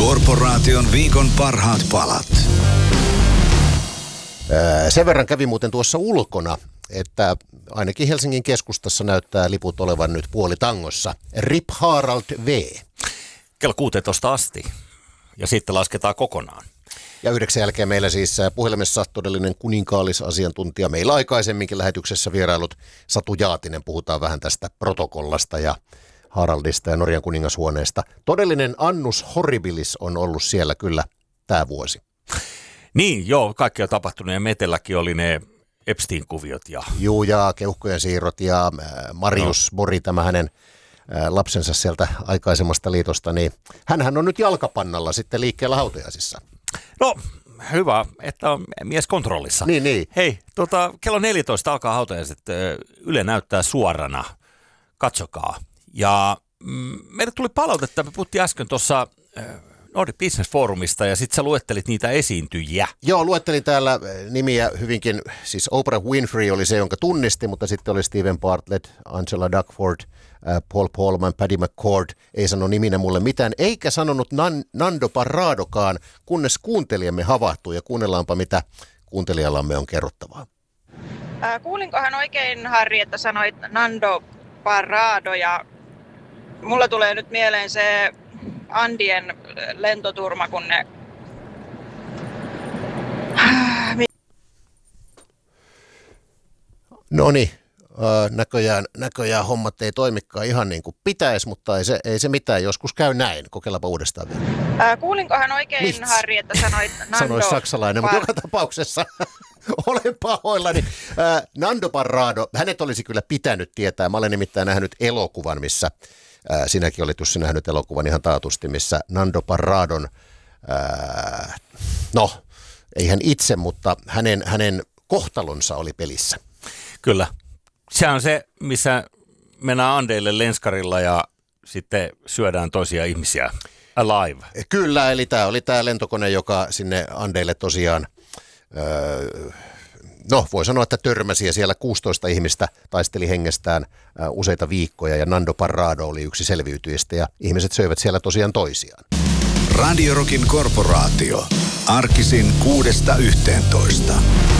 Korporaation viikon parhaat palat. Sen verran kävi muuten tuossa ulkona, että ainakin Helsingin keskustassa näyttää liput olevan nyt puolitangossa. Rip Harald V. Kello 16 asti ja sitten lasketaan kokonaan. Ja 9 jälkeen meillä siis puhelimessa todellinen kuninkaallisasiantuntija. Meillä aikaisemminkin lähetyksessä vierailut Satu Jaatinen. Puhutaan vähän tästä protokollasta ja Haraldista ja Norjan kuningashuoneesta. Todellinen annus horribilis on ollut siellä kyllä tämä vuosi. Niin, joo, kaikki on tapahtunut ja metelläkin oli ne Epstein-kuviot. Juu, ja keuhkojen siirrot ja Marius Bori, tämä hänen lapsensa sieltä aikaisemmasta liitosta, niin hänhän on nyt jalkapannalla sitten liikkeellä hautajaisissa. No, hyvä, että on mies kontrollissa. Niin. Hei, kello 14 alkaa hautajaiset. Yle näyttää suorana. Katsokaa. Ja meille tuli palautetta, me puhuttiin äsken tuossa Nordic Business Forumista ja sitten sä luettelit niitä esiintyjiä. Joo, luettelin täällä nimiä hyvinkin, siis Oprah Winfrey oli se, jonka tunnisti, mutta sitten oli Stephen Bartlett, Angela Duckworth, Paul Polman, Paddy McCord, ei sano niminä mulle mitään, eikä sanonut Nando Parradokaan, kunnes kuuntelijamme havahtui ja kuunnellaanpa mitä kuuntelijallamme on kerrottavaa. Kuulinkohan oikein, Harri, että sanoit Nando Parrado ja mulla tulee nyt mieleen se Andien lentoturma, kun ne... Noniin, näköjään hommat ei toimikaan ihan niin kuin pitäisi, mutta ei se mitään. Joskus käy näin. Kokeillaanpa uudestaan vielä. Kuulinkohan oikein, Harri, että sanoit Nando... Sanois saksalainen, mutta joka tapauksessa olen pahoillani. Nando Parrado, hänet olisi kyllä pitänyt tietää. Mä olen nimittäin nähnyt elokuvan, missä... Sinäkin olit Jussi nähnyt elokuvan ihan taatusti, missä Nando Parradon, ei hän itse, mutta hänen kohtalonsa oli pelissä. Kyllä. Se on se, missä mennään Andeille lenskarilla ja sitten syödään toisia ihmisiä alive. Kyllä, eli tämä oli tämä lentokone, joka sinne Andeille tosiaan... voi sanoa, että törmäsi ja siellä 16 ihmistä taisteli hengestään useita viikkoja ja Nando Parrado oli yksi selviytyjistä ja ihmiset söivät siellä tosiaan toisiaan. Radio Rockin Korporaatio. Arkisin 6–11.